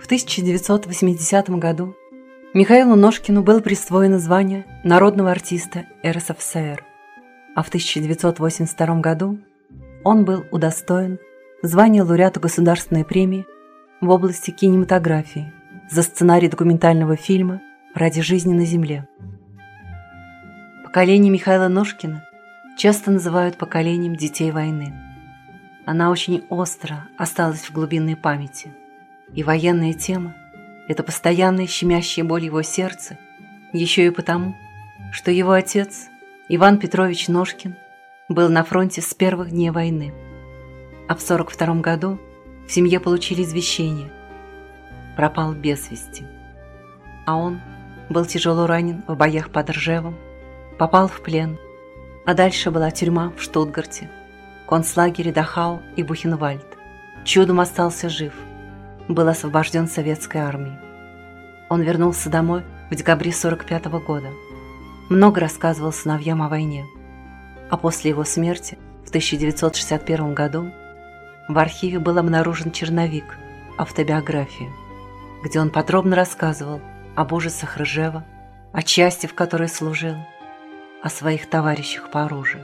1980 году Михаилу Ножкину было присвоено звание народного артиста РСФСР, а в 1982 году он был удостоен звания лауреата Государственной премии в области кинематографии за сценарий документального фильма «Ради жизни на земле». Поколение Михаила Ножкина часто называют поколением детей войны. Она очень остро осталась в глубинной памяти. И военная тема – это постоянная щемящая боль его сердца, еще и потому, что его отец, Иван Петрович Ножкин, был на фронте с первых дней войны. А в 1942 году в семье получили извещение – пропал без вести. А он был тяжело ранен в боях под Ржевом, попал в плен, а дальше была тюрьма в Штутгарте, концлагерь Дахау и Бухенвальд. Чудом остался жив, был освобожден советской армией. Он вернулся домой в декабре 1945 года. Много рассказывал сыновьям о войне. А после его смерти в 1961 году в архиве был обнаружен черновик автобиографии, где он подробно рассказывал об ужасах Ржева, о части, в которой служил, о своих товарищах по оружию.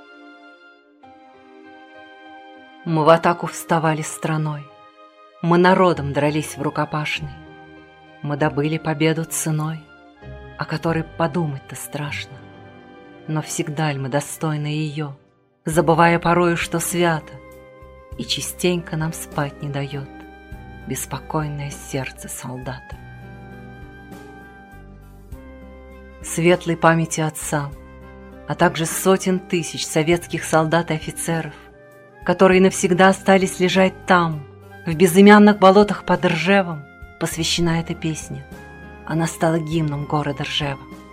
Мы в атаку вставали страной, мы народом дрались в рукопашной, мы добыли победу ценой, о которой подумать-то страшно. Но всегда ли мы достойны ее, забывая порою, что свято, и частенько нам спать не дает беспокойное сердце солдата. Светлой памяти отца, а также сотен тысяч советских солдат и офицеров, которые навсегда остались лежать там, в безымянных болотах под Ржевом, посвящена эта песня. Она стала гимном города Ржева.